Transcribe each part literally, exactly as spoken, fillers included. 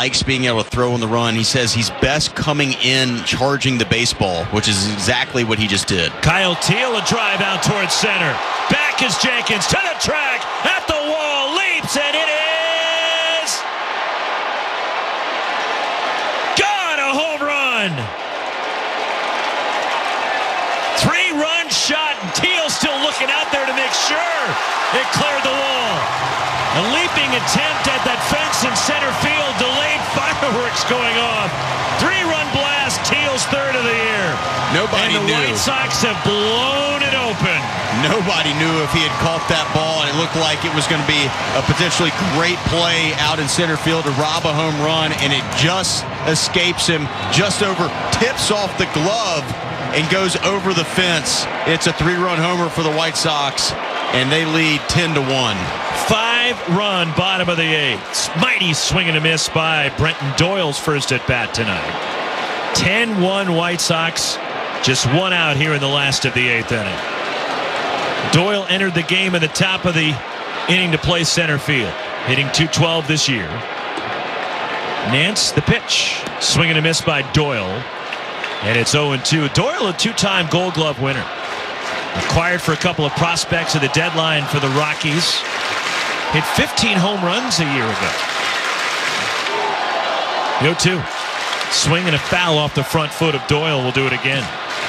likes being able to throw on the run. He says he's best coming in charging the baseball, which is exactly what he just did. Kyle Teel, a drive out towards center. Back is Jenkins to the track, at the wall, leaps, and it is gone, a home run. Three-run shot, and Teel still looking out there to make sure it cleared the wall. A leaping attempt at that fence in center field. Delayed fireworks going off. Three-run blast. Teal's third of the year. Nobody and the knew. White Sox have blown it open. Nobody knew if he had caught that ball, and it looked like it was going to be a potentially great play out in center field to rob a home run, and it just escapes him, just over, tips off the glove, and goes over the fence. It's a three-run homer for the White Sox, and they lead ten to one. Five-run bottom of the eighth. Mighty swing and a miss by Brenton Doyle's first at bat tonight. ten one White Sox, just one out here in the last of the eighth inning. Doyle entered the game at the top of the inning to play center field, hitting two twelve this year. Nance, the pitch. Swing and a miss by Doyle. And it's oh and two. Doyle, a two-time Gold Glove winner. Acquired for a couple of prospects at the deadline for the Rockies. Hit fifteen home runs a year ago. The oh two. Swing and a foul off the front foot of Doyle. Will do it again.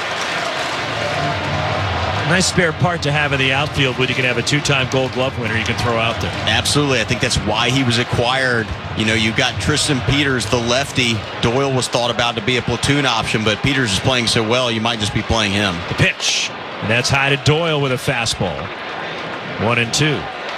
Nice spare part to have in the outfield when you can have a two-time Gold Glove winner you can throw out there. Absolutely. I think that's why he was acquired. You know, you've got Tristan Peters, the lefty. Doyle was thought about to be a platoon option, but Peters is playing so well, you might just be playing him. The pitch. And that's high to Doyle with a fastball. One and two.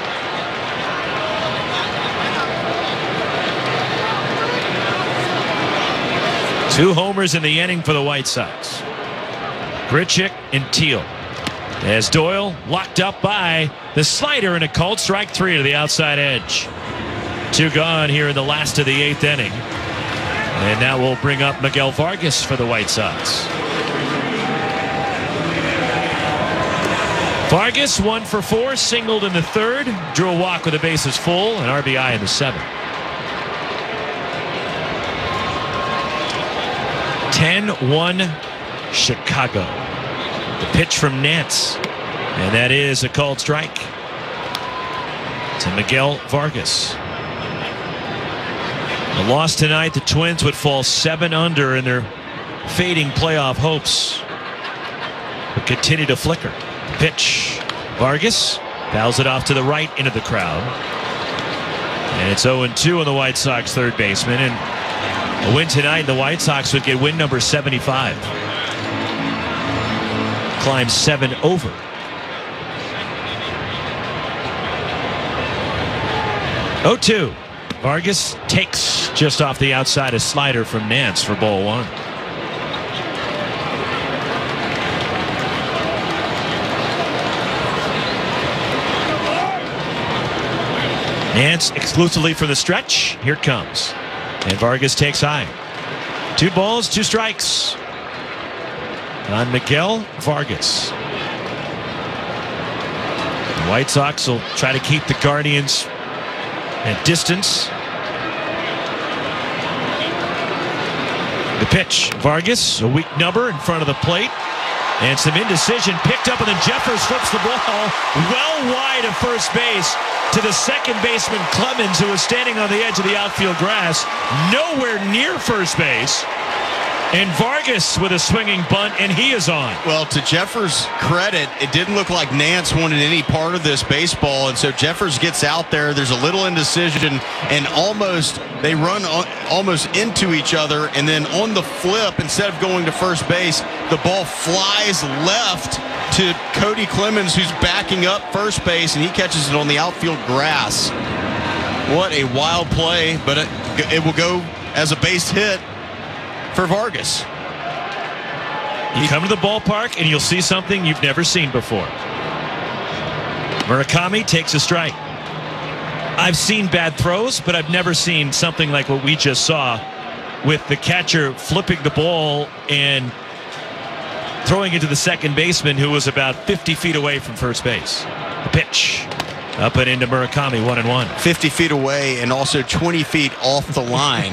Two homers in the inning for the White Sox. Grichuk and Teel. As Doyle locked up by the slider and a called strike three to the outside edge. Two gone here in the last of the eighth inning. And that will bring up Miguel Vargas for the White Sox. Vargas one for four, singled in the third, drew a walk with the bases full, and R B I in the seventh. ten one Chicago. The pitch from Nance, and that is a called strike to Miguel Vargas. The loss tonight, the Twins would fall seven under in their fading playoff hopes, but continue to flicker. The pitch, Vargas fouls it off to the right into the crowd, and it's oh and two on the White Sox third baseman. And a win tonight, the White Sox would get win number seventy-five. Climb seven over. oh two. Vargas takes just off the outside a slider from Nance for ball one. Nance exclusively for the stretch. Here it comes. And Vargas takes high. Two balls, two strikes on Miguel Vargas. The White Sox will try to keep the Guardians at distance. The pitch, Vargas, a weak number in front of the plate. And some indecision picked up, and then Jeffers flips the ball well wide of first base to the second baseman Clemens, who is standing on the edge of the outfield grass, nowhere near first base. And Vargas with a swinging bunt, and he is on. Well, to Jeffers' credit, it didn't look like Nance wanted any part of this baseball, and so Jeffers gets out there. There's a little indecision, and almost they run almost into each other, and then on the flip, instead of going to first base, the ball flies left to Cody Clemens, who's backing up first base, and he catches it on the outfield grass. What a wild play, but it, it will go as a base hit for Vargas. You come to the ballpark and you'll see something you've never seen before. Murakami takes a strike. I've seen bad throws, but I've never seen something like what we just saw, with the catcher flipping the ball and throwing it to the second baseman, who was about fifty feet away from first base. The pitch up and into Murakami, one and one. fifty feet away and also twenty feet off the line.